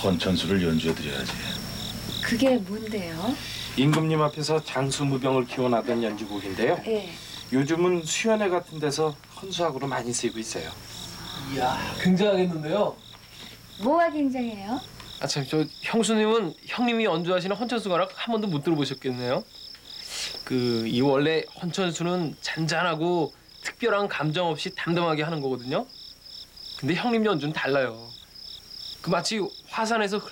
헌천수를 연주해드려야지. 그게 뭔데요? 임금님 앞에서 장수무병을 기원하던 연주곡인데요. 예. 요즘은 수연회 같은 데서 헌수악으로 많이 쓰이고 있어요. 이야, 굉장하겠는데요? 뭐가 굉장해요? 아 참, 저 형수님은 형님이 연주하시는 헌천수가락 한 번도 못 들어보셨겠네요. 이 원래 헌천수는 잔잔하고 특별한 감정 없이 담담하게 하는 거거든요. 근데 형님 연주는 달라요. 마치 화산에서